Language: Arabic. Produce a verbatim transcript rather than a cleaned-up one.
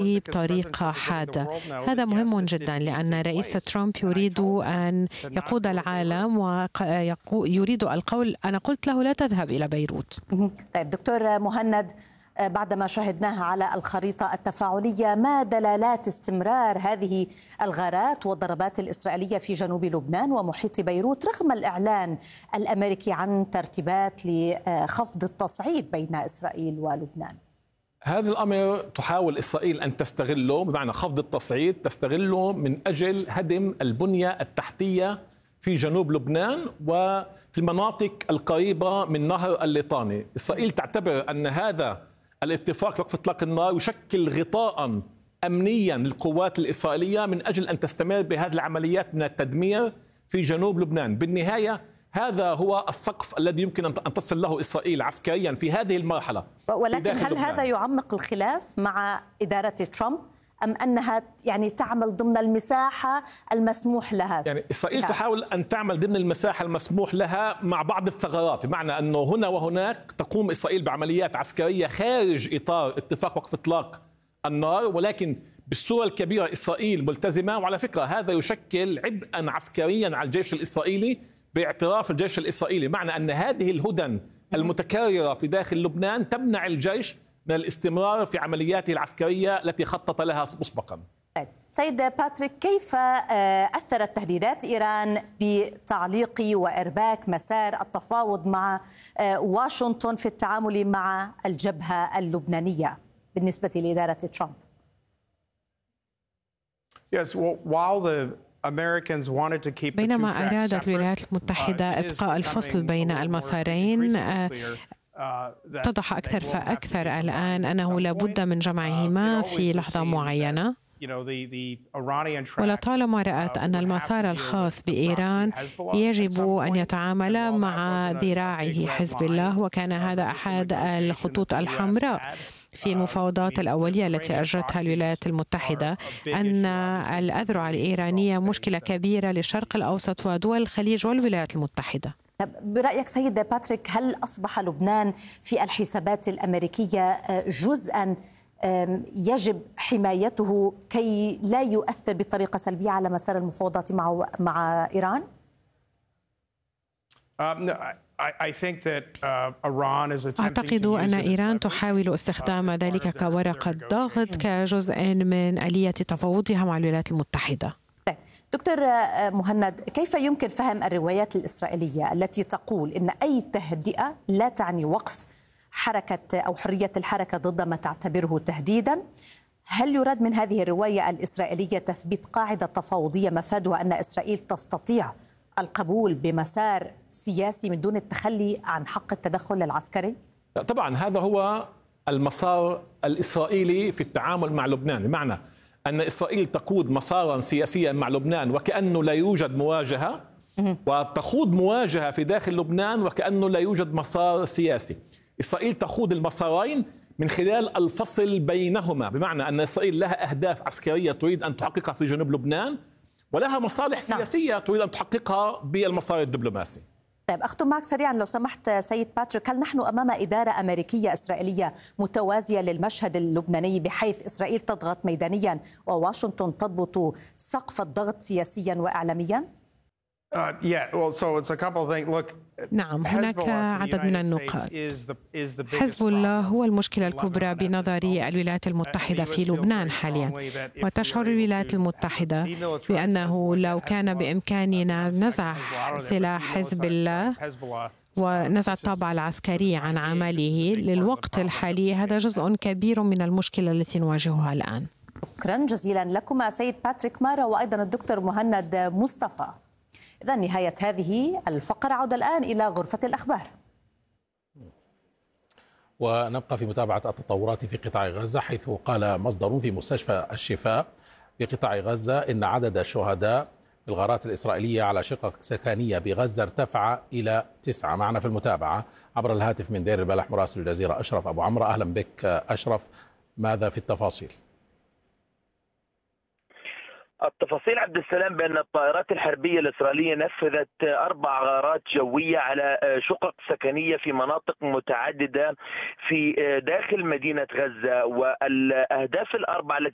به بطريقة حادة. هذا مهم جدا لأن الرئيس ترامب يريد أن يقود العالم ويريد القول. أنا قلت له لا تذهب إلى بيروت. طيب دكتور مهند، بعدما شاهدناها على الخريطة التفاعلية، ما دلالات استمرار هذه الغارات والضربات الإسرائيلية في جنوب لبنان ومحيط بيروت رغم الإعلان الأمريكي عن ترتيبات لخفض التصعيد بين إسرائيل ولبنان؟ هذا الأمر تحاول إسرائيل أن تستغله، بمعنى خفض التصعيد تستغله من أجل هدم البنية التحتية في جنوب لبنان وفي المناطق القريبة من نهر الليطاني. إسرائيل تعتبر أن هذا الاتفاق وقف إطلاق النار يشكل غطاء أمنيا للقوات الإسرائيلية من أجل أن تستمر بهذه العمليات من التدمير في جنوب لبنان. بالنهاية هذا هو السقف الذي يمكن أن تصل له إسرائيل عسكريا في هذه المرحلة. ولكن هل لبنان. هذا يعمق الخلاف مع إدارة ترامب أم أنها يعني تعمل ضمن المساحة المسموح لها؟ يعني إسرائيل لا. تحاول أن تعمل ضمن المساحة المسموح لها مع بعض الثغرات، بمعنى أنه هنا وهناك تقوم إسرائيل بعمليات عسكرية خارج إطار اتفاق وقف إطلاق النار، ولكن بالصورة الكبيرة إسرائيل ملتزمة. وعلى فكرة هذا يشكل عبئا عسكريا على الجيش الإسرائيلي باعتراف الجيش الإسرائيلي، معنى أن هذه الهدن المتكررة في داخل لبنان تمنع الجيش من الاستمرار في عملياته العسكرية التي خطط لها مسبقا. سيد باتريك، كيف أثرت تهديدات إيران بتعليق وإرباك مسار التفاوض مع واشنطن في التعامل مع الجبهة اللبنانية بالنسبة لإدارة ترامب؟ Yes, well, while the بينما أرادت الولايات المتحدة إبقاء الفصل بين المسارين، اتضح أكثر فأكثر الآن أنه لا بد من جمعهما في لحظة معينة. ولطالما رأت أن المسار الخاص بإيران يجب أن يتعامل مع ذراعه حزب الله، وكان هذا أحد الخطوط الحمراء في المفاوضات الأولية التي أجرتها الولايات المتحدة، أن الأذرع الإيرانية مشكلة كبيرة للشرق الأوسط ودول الخليج والولايات المتحدة. برأيك سيد باتريك، هل أصبح لبنان في الحسابات الأمريكية جزءاً يجب حمايته كي لا يؤثر بطريقة سلبية على مسار المفاوضات مع مع إيران؟ أعتقد أن إيران تحاول استخدام ذلك كورقة ضغط كجزء من آلية تفاوضها مع الولايات المتحدة. دكتور مهند، كيف يمكن فهم الروايات الإسرائيلية التي تقول إن أي تهدئة لا تعني وقف حركة أو حرية الحركة ضد ما تعتبره تهديدا؟ هل يراد من هذه الرواية الإسرائيلية تثبيت قاعدة تفاوضية مفادها أن إسرائيل تستطيع القبول بمسار سياسي من دون التخلي عن حق التدخل العسكري؟ طبعا هذا هو المسار الإسرائيلي في التعامل مع لبنان، بمعنى أن إسرائيل تقود مسارا سياسيا مع لبنان وكأنه لا يوجد مواجهة، وتخوض مواجهة في داخل لبنان وكأنه لا يوجد مسار سياسي. إسرائيل تخوض المسارين من خلال الفصل بينهما، بمعنى أن إسرائيل لها أهداف عسكرية تريد أن تحققها في جنوب لبنان، ولها مصالح سياسية تريد أن تحققها بالمسار الدبلوماسي. طيب أختم معك سريعا لو سمحت سيد باتريك، هل نحن أمام إدارة أمريكية إسرائيلية متوازية للمشهد اللبناني، بحيث إسرائيل تضغط ميدانيا وواشنطن تضبط سقف الضغط سياسيا وإعلاميا؟ Uh, yeah, well, so it's a couple of things. Look, نعم، هناك عدد من النقاط. حزب الله هو المشكلة الكبرى بنظر الولايات المتحدة في لبنان حاليا، وتشعر الولايات المتحدة بأنه لو كان بإمكاننا نزع سلاح حزب الله ونزع الطابع العسكري عن عمله للوقت الحالي، هذا جزء كبير من المشكلة التي نواجهها الآن. شكرا جزيلا لكم سيد باتريك مارا وأيضا الدكتور مهند مصطفى. إذا نهاية هذه الفقرة، عودة الآن إلى غرفة الأخبار. ونبقى في متابعة التطورات في قطاع غزة، حيث قال مصدر في مستشفى الشفاء في قطاع غزة إن عدد الشهداء في الغارات الإسرائيلية على شقق سكنية بغزة ارتفع إلى تسعة. معنا في المتابعة عبر الهاتف من دير البلح مراسل الجزيرة أشرف أبو عمرو. أهلا بك أشرف، ماذا في التفاصيل؟ التفاصيل عبد السلام بأن الطائرات الحربية الإسرائيلية نفذت أربع غارات جوية على شقق سكنية في مناطق متعددة في داخل مدينة غزة، والأهداف الأربعة التي